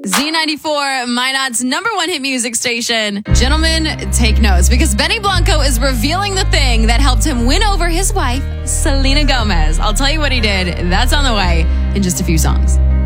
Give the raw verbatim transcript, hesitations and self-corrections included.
Z ninety-four, Minot's number one hit music station. Gentlemen, take notes because Benny Blanco is revealing the thing that helped him win over his wife, Selena Gomez. I'll tell you what he did. That's on the way in just a few songs.